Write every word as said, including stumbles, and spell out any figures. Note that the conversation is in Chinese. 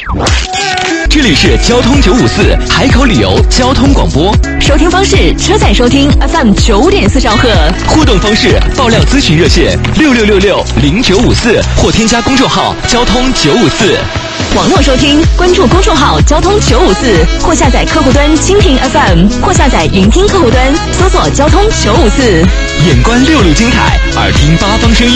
这里是交通九五四海口旅游交通广播， 收听方式车载收听 F M 九点四兆赫， 互动方式爆料咨询热线六六六六零九五四或添加公众号交通九五四。 网络收听关注公众号交通九五四或下载客户端蜻蜓 F M 或下载云听客户端搜索交通九五四。 眼观六路精彩，耳听八方声音。